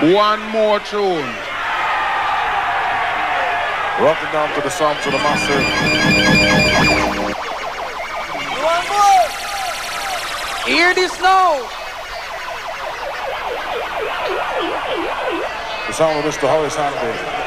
One more tune. Rocking down to the sounds of the massive. One more. Hear this now. The sound of Mr. Horace Andy.